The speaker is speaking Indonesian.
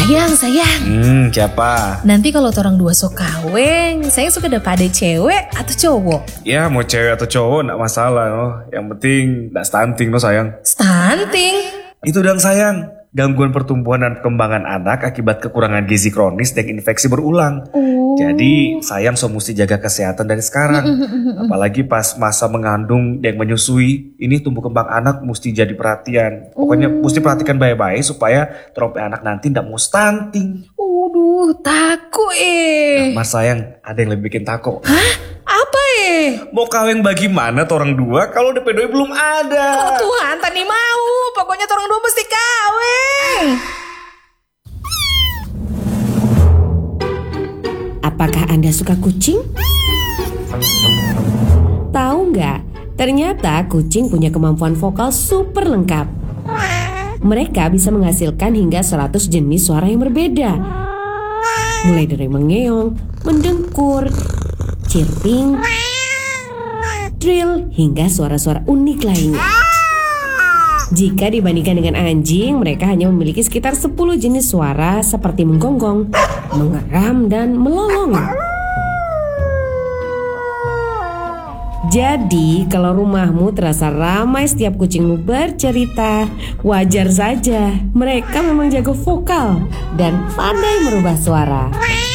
Sayang. Siapa? Nanti kalau orang dua sok kaweng, saya suka dapat ada cewek atau cowok? Ya mau cewek atau cowok gak masalah no. Yang penting gak stunting no sayang. Stunting? Itu dong sayang. Gangguan pertumbuhan dan perkembangan anak akibat kekurangan gizi kronis dan infeksi berulang. Jadi sayang mesti jaga kesehatan dari sekarang. Apalagi pas masa mengandung dan menyusui, ini tumbuh kembang anak mesti jadi perhatian. Pokoknya mesti perhatikan baik-baik supaya trompe anak nanti tidak mau stunting. Takut Mas sayang, ada yang lebih bikin takut. Hah? Apa Mau kawin bagaimana orang dua kalau DP2 belum ada? Oh Tuhan, tani mau. Pokoknya orang dua mesti kawin. Apakah Anda suka kucing? Tahu nggak? Ternyata kucing punya kemampuan vokal super lengkap. Mereka bisa menghasilkan hingga 100 jenis suara yang berbeda. Mulai dari mengeong, mendengkur, chirping, trill, hingga suara-suara unik lainnya. Jika dibandingkan dengan anjing, mereka hanya memiliki sekitar 10 jenis suara seperti menggonggong, mengeram, dan melolong. Jadi, kalau rumahmu terasa ramai setiap kucingmu bercerita, wajar saja. Mereka memang jago vokal dan pandai merubah suara.